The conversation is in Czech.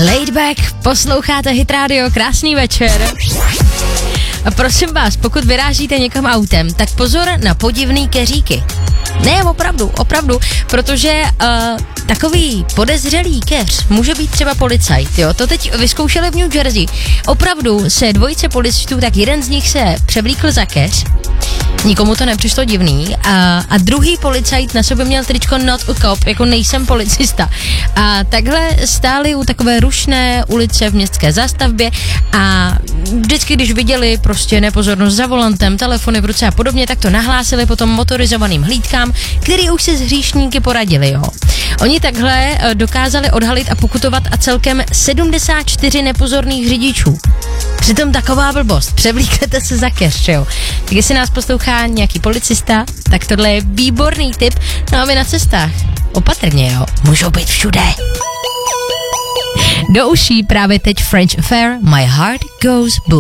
Laid back, posloucháte Hit Radio, krásný večer. A prosím vás, pokud vyrážíte někam autem, tak pozor na podivný keříky. Ne, opravdu, protože takový podezřelý keř může být třeba policajt, jo. To teď vyzkoušeli v New Jersey. Opravdu se dvojice policistů, tak jeden z nich se převlíkl za keř. Nikomu to nepřišlo divný a druhý policajt na sobě měl tričko not a cop, jako nejsem policista. A takhle stáli u takové rušné ulice v městské zástavbě a vždycky, když viděli prostě nepozornost za volantem, telefony v ruce a podobně, tak to nahlásili potom motorizovaným hlídkám, který už se s hříšníky poradili, jo. Oni takhle dokázali odhalit a pokutovat a celkem 74 nepozorných řidičů. Přitom taková blbost, převlíknete se za keř, jo. Tak jestli nás poslouchá nějaký policista, tak tohle je výborný tip. No a my na cestách, opatrně, jo, můžou být všude. Do uší právě teď French Affair, My Heart Goes Boom.